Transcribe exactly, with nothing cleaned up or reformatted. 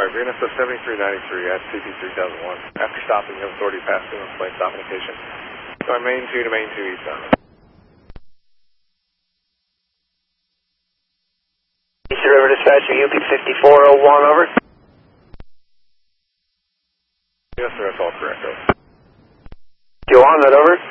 Green S O seventy-three ninety-three at C P three thousand one. After stopping, you have authority past two and plane stop indication. So I'm main two to main two eastbound. East River Dispatcher, U P fifty-four oh one, over. Yes, sir, that's all correct, over. You on that, over?